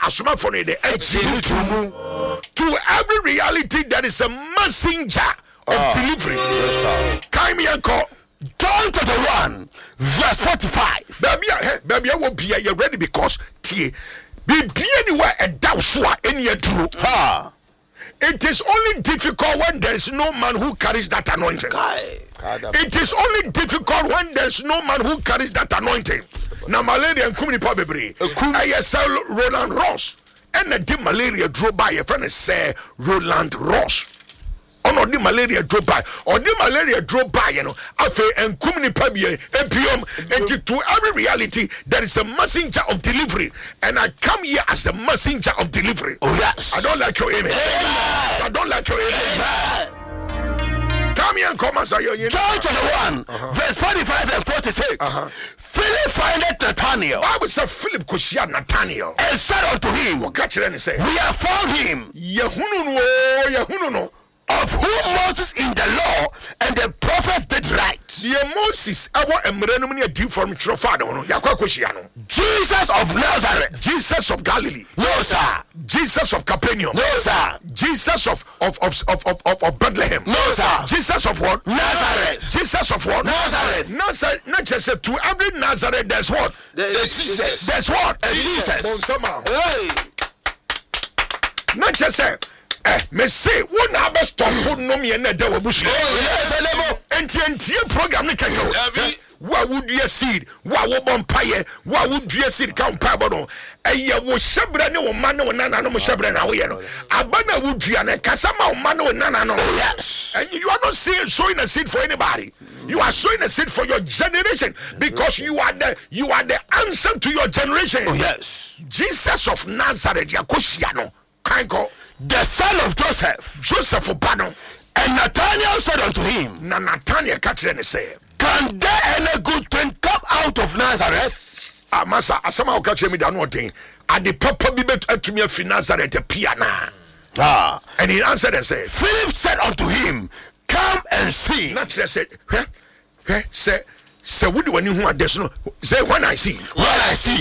asoma for the to every reality there is a messenger of delivery. Kai me anko John chapter 1 verse 45. Baby I will be you ready because tie be anywhere a dawso any aduro. It is only difficult when there is no man who carries that anointing. It is only difficult when there is no man who carries that anointing. Now malaria and kumni pabebre. I sell Roland Ross. And the malaria drove by a friend say Roland Ross. Or the malaria drove by, or the malaria drove by, Afe and kumni pabie epium and to every reality there is a messenger of delivery. And I come here as the messenger of delivery. Oh yes. I don't like your amen. I don't like your amen. Come here and come as I John chapter 1 verse 45 and 46. Philip findeth Nathanael. Bible said Philip kushia Nathanael and said unto him, we have found him. Yehununo. Of whom Moses in the law and the prophets did write. Moses, Jesus of Nazareth, Jesus of Galilee, no sir. Jesus of Capernaum, no sir. Jesus of Bethlehem, no sir. Jesus of what? Nazareth. Jesus of what? Nazareth. Nazareth. Not just to every Nazareth. There's what? There's Jesus. There's what? Jesus. Not just say. Me say one have stop put no me na da wabushi. Entie program ni kanko. Wa would you seed? Wa wo bompaye? Wa would you seed count pabon? Eye wo shebra ne wo man no nana no mo shebra na wo ye no. Abana would you na kasama wo man no nana no. Yes. And you are not sowing a seed for anybody. You are sowing a seed for your generation because you are the answer to your generation. Oh yes. Jesus of Nazareth yakoshiano. Kanko. The son of Joseph of Pardon, and Nathanael said unto him, Nathanael say, can there any good thing come out of Nazareth? Massa, as somehow catch me down one thing. At the papa be to me of Nazareth a piana. And he answered and said, Philip said unto him, come and see. Nathanael said, say, what do you want? There's no say when I see.